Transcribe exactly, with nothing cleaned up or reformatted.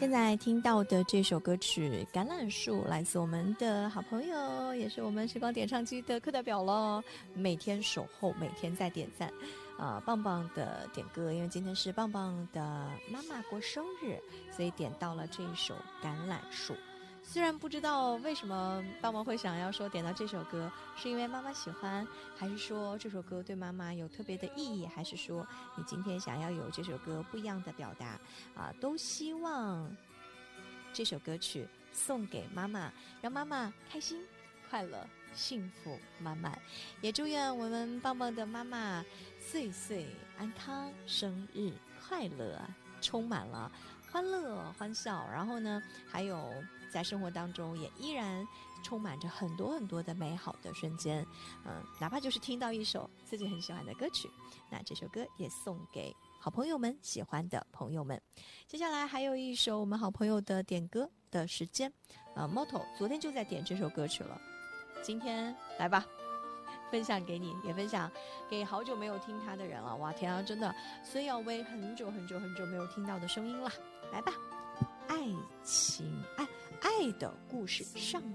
现在听到的这首歌曲《橄榄树》来自我们的好朋友，也是我们时光点唱机的课代表咯，每天守候，每天在点赞啊、呃，棒棒的点歌，因为今天是棒棒的妈妈过生日，所以点到了这一首《橄榄树》。虽然不知道为什么棒棒会想要说点到这首歌，是因为妈妈喜欢，还是说这首歌对妈妈有特别的意义，还是说你今天想要有这首歌不一样的表达啊，都希望这首歌曲送给妈妈，让妈妈开心快乐幸福满满。也祝愿我们棒棒的妈妈岁岁安康，生日快乐，充满了欢乐欢笑，然后呢还有在生活当中也依然充满着很多很多的美好的瞬间。嗯，哪怕就是听到一首自己很喜欢的歌曲，那这首歌也送给好朋友们，喜欢的朋友们。接下来还有一首我们好朋友的点歌的时间，呃 Moto 昨天就在点这首歌曲了，今天来吧，分享给你，也分享给好久没有听他的人了。哇天啊，真的孙耀威很久很久很久没有听到的声音啦，来吧，爱情爱爱的故事上